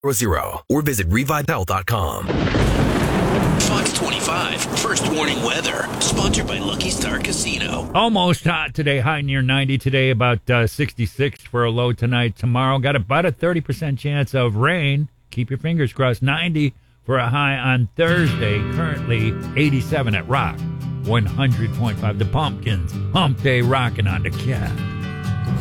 or visit revivehealth.com. Fox 25, first warning weather, sponsored by Lucky Star Casino. Almost hot today, high near 90 today, about 66 for a low tonight. Tomorrow, got about a 30% chance of rain. Keep your fingers crossed. 90 for a high on Thursday, currently 87 at Rock. 100.5 The Pumpkins, Hump Day rocking on the cat.